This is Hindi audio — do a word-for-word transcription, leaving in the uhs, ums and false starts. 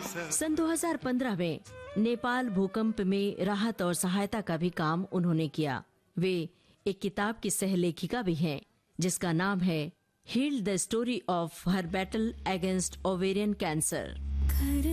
सन दो हज़ार पंद्रह में नेपाल भूकंप में राहत और सहायता का भी काम उन्होंने किया। वे एक किताब की सह लेखिका भी हैं, जिसका नाम है heal the story of her battle against ovarian cancer.